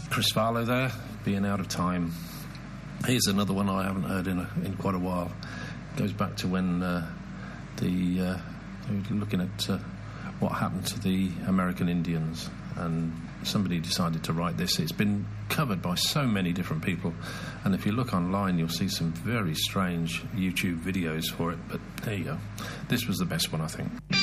Chris Farlow there, Being Out of Time. Here's another one I haven't heard in quite a while. Goes back to when they were looking at what happened to the American Indians, and somebody decided to write this. It's been covered by so many different people, and if you look online you'll see some very strange YouTube videos for it, but there you go. This was the best one, I think.